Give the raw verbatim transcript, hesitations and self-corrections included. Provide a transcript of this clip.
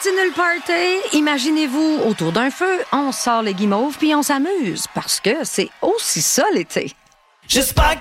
continue le party. Imaginez-vous autour d'un feu, on sort les guimauves puis on s'amuse parce que c'est aussi ça l'été. J'espère